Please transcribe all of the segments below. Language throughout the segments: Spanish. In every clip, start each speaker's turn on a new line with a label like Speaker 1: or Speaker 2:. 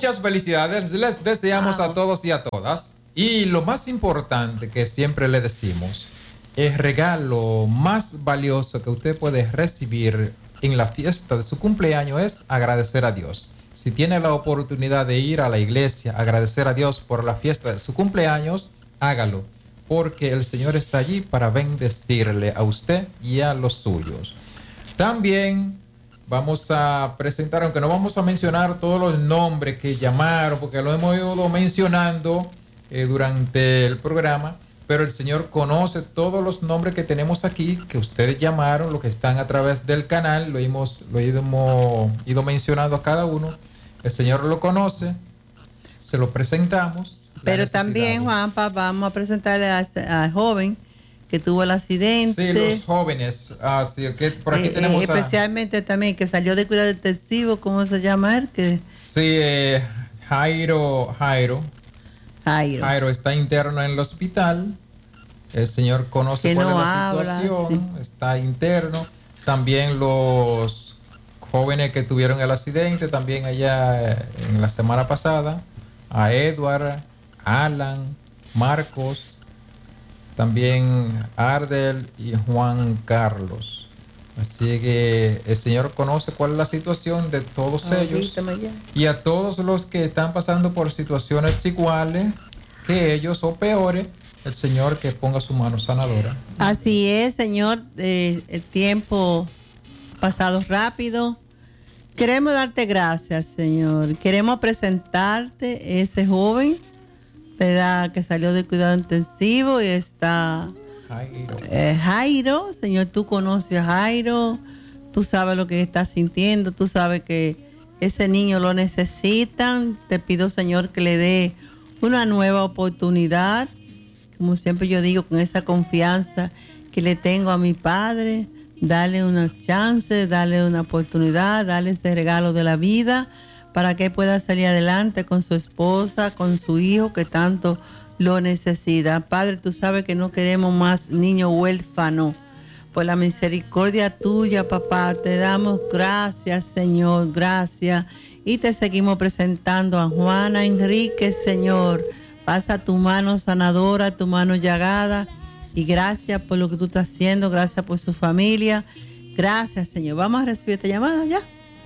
Speaker 1: muchas felicidades les deseamos a todos y a todas. Y lo más importante que siempre le decimos, el regalo más valioso que usted puede recibir en la fiesta de su cumpleaños es agradecer a Dios. Si tiene la oportunidad de ir a la iglesia, agradecer a Dios por la fiesta de su cumpleaños, hágalo, porque el Señor está allí para bendecirle a usted y a los suyos. También vamos a presentar, aunque no vamos a mencionar todos los nombres que llamaron, porque lo hemos ido mencionando durante el programa, pero el Señor conoce todos los nombres que tenemos aquí, que ustedes llamaron, los que están a través del canal, lo hemos ido mencionando a cada uno. El Señor lo conoce, se lo presentamos.
Speaker 2: Pero también, Juanpa, vamos a presentarle al joven que tuvo el accidente.
Speaker 1: Sí, los jóvenes. Sí, que por aquí tenemos
Speaker 2: especialmente también que salió de cuidado intensivo, ¿cómo se llama él?
Speaker 1: Sí, Jairo está interno en el hospital. El Señor conoce cuál es la situación. Sí. Está interno. También los jóvenes que tuvieron el accidente, también allá en la semana pasada. A Edward, Alan, Marcos, también Ardel y Juan Carlos. Así que el Señor conoce cuál es la situación de todos ellos. Y a todos los que están pasando por situaciones iguales que ellos o peores, el Señor que ponga su mano sanadora.
Speaker 2: Así es, Señor, el tiempo pasado rápido. Queremos darte gracias, Señor. Queremos presentarte ese joven, ¿verdad?, que salió de cuidado intensivo y está Jairo. Señor, tú conoces a Jairo, tú sabes lo que está sintiendo, tú sabes que ese niño lo necesitan. Te pido, Señor, que le dé una nueva oportunidad, como siempre yo digo, con esa confianza que le tengo a mi padre. Dale una chance, dale una oportunidad, dale ese regalo de la vida para que pueda salir adelante con su esposa, con su hijo que tanto lo necesita. Padre, tú sabes que no queremos más niños huérfanos. Por la misericordia tuya, papá, te damos gracias, Señor, gracias. Y te seguimos presentando a Juana Enrique, Señor. Pasa tu mano sanadora, tu mano llagada. Y gracias por lo que tú estás haciendo, gracias por su familia. Gracias, Señor. Vamos a recibir esta llamada ya.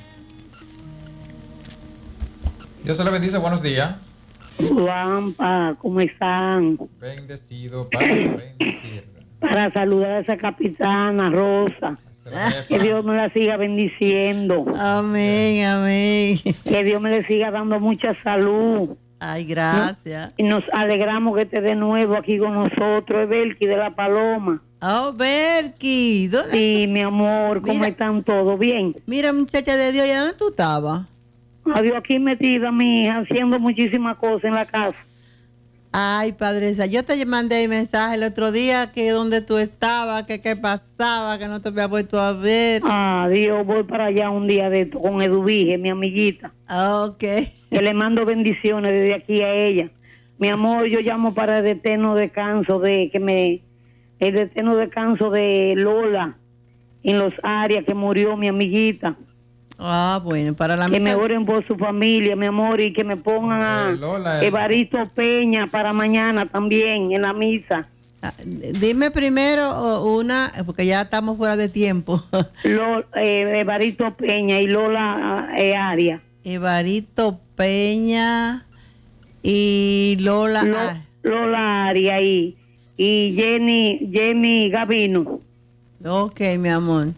Speaker 1: Dios se le bendice, buenos días.
Speaker 3: Juanpa, ¿cómo están?
Speaker 1: Bendecido, Padre, bendecirla.
Speaker 3: Para saludar a esa capitana Rosa. Que Dios me la siga bendiciendo.
Speaker 2: Amén, amén.
Speaker 3: Que Dios me le siga dando mucha salud.
Speaker 2: Ay, gracias.
Speaker 3: Y nos alegramos que esté de nuevo aquí con nosotros, es Belki de La Paloma.
Speaker 2: Oh, Belki.
Speaker 3: Sí, mi amor, ¿cómo están todos? ¿Bien?
Speaker 2: Mira, muchacha de Dios, ¿y dónde tú estabas?
Speaker 3: Adiós, aquí metida, mi hija, haciendo muchísimas cosas en la casa.
Speaker 2: Ay, padresa, yo te mandé el mensaje el otro día que donde tú estabas, que qué pasaba, que no te había vuelto a ver.
Speaker 3: Dios, voy para allá un día de esto con Eduvige, mi amiguita.
Speaker 2: Ok.
Speaker 3: Que le mando bendiciones desde aquí a ella. Mi amor, yo llamo para el eterno descanso el eterno descanso de Lola en los áreas que murió mi amiguita.
Speaker 2: Bueno, para la
Speaker 3: que me oren por su familia, mi amor, y que me pongan a Evaristo Peña para mañana también en la misa.
Speaker 2: Dime primero una, porque ya estamos fuera de tiempo.
Speaker 3: Evaristo Peña y Lola Arias.
Speaker 2: Evaristo Peña y Lola
Speaker 3: Arias y Jenny Gavino.
Speaker 2: Ok, mi amor.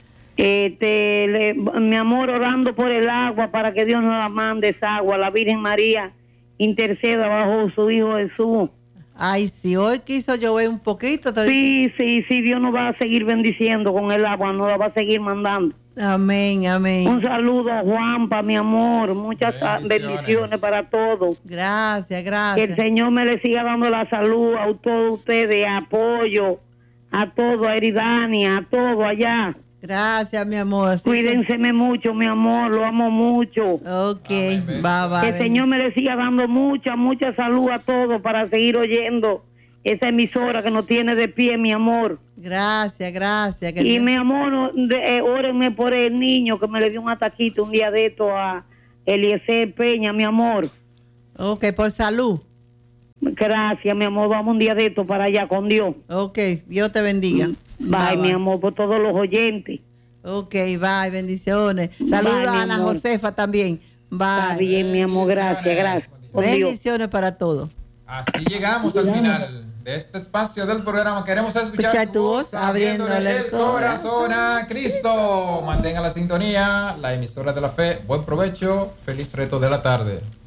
Speaker 3: Mi amor, orando por el agua para que Dios nos la mande esa agua. La Virgen María interceda bajo su Hijo Jesús.
Speaker 2: Ay, si hoy quiso llover un poquito.
Speaker 3: Sí, Dios nos va a seguir bendiciendo con el agua, nos la va a seguir mandando.
Speaker 2: Amén, amén.
Speaker 3: Un saludo a Juanpa, mi amor, muchas bendiciones para todos.
Speaker 2: Gracias.
Speaker 3: Que el Señor me le siga dando la salud a todos ustedes, apoyo, a todo, a Eridania, a todo allá.
Speaker 2: Gracias, mi amor.
Speaker 3: Cuídense mucho, mi amor, lo amo mucho.
Speaker 2: Ok, bye.
Speaker 3: Que el Señor me le siga dando mucha salud a todos para seguir oyendo esa emisora que nos tiene de pie, mi amor.
Speaker 2: Gracias.
Speaker 3: Y mi amor, órenme por el niño que me le dio un ataquito un día de esto a Eliezer Peña, mi amor.
Speaker 2: Ok, por salud.
Speaker 3: Gracias, mi amor. Vamos un día de esto para allá con Dios.
Speaker 2: Ok, Dios te bendiga.
Speaker 3: Bye, mi amor, por todos los oyentes.
Speaker 2: Ok, bye, bendiciones. Saludos a Ana Josefa también. Bye.
Speaker 3: Está bien, mi amor, gracias.
Speaker 2: Bendiciones para todos.
Speaker 1: Así llegamos al final de este espacio del programa. Queremos escuchar tu voz, abriéndole el corazón a Cristo. Mantenga la sintonía, la emisora de la fe. Buen provecho, feliz resto de la tarde.